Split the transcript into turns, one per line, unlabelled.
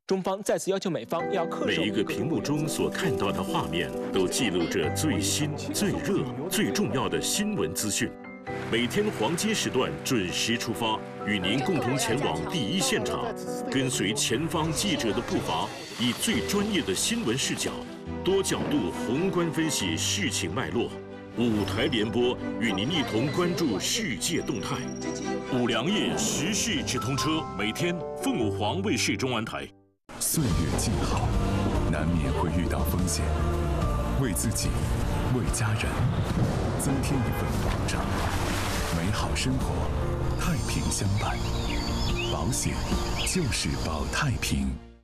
中方再次要求美方要恪守
每一个屏幕中所看到的画面，都记录着最新、最热、最重要的新闻资讯。每天黄金时段准时出发，与您共同前往第一现场，跟随前方记者的步伐，以最专业的新闻视角，多角度宏观分析事情脉络。5台联播与您一同关注世界动态。5粮液时事直通车，每天凤凰卫视中文台。
岁月静好，难免会遇到风险，为自己，为家人，增添一份保障。美好生活，太平相伴，保险就是保太平。